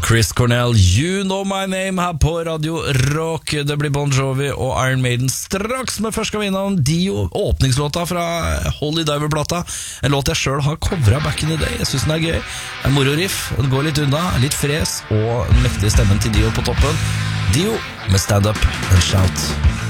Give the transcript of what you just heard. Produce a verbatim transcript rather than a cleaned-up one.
Chris Cornell, You Know My Name her på Radio Rock. Det blir Bon Jovi og Iron Maiden straks, men først skal vi innom Dio, åpningslåta fra Holy Diver-plata. En låt jeg selv har covret back in the day. Jeg synes den er gøy. En moro-riff, den går litt unna, litt fres, og den mektige stemmen til Dio på toppen. Dio med Stand Up and Shout.